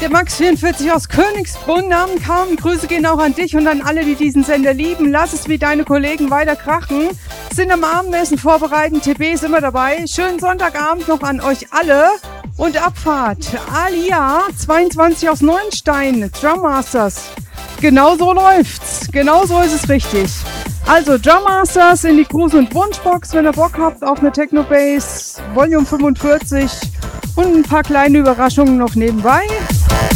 Der Max44 aus Königsbrunn kam. Grüße gehen auch an dich und an alle, die diesen Sender lieben. Lass es wie deine Kollegen weiter krachen. Sind am Abendessen vorbereiten. TB ist immer dabei. Schönen Sonntagabend noch an euch alle. Und Abfahrt. Alia, 22 aus Neuenstein. Drum Masters. Genau so läuft's. Genau so ist es richtig. Also Drum Masters in die Gruß- und Wunschbox, wenn ihr Bock habt auf eine Techno Bass, Volume 45 und ein paar kleine Überraschungen noch nebenbei.